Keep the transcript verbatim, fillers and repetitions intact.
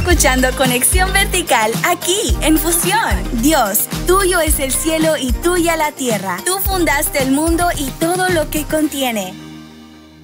escuchando Conexión Vertical aquí en Fusión. Dios, tuyo es el cielo y tuya la tierra. Tú fundaste el mundo y todo lo que contiene.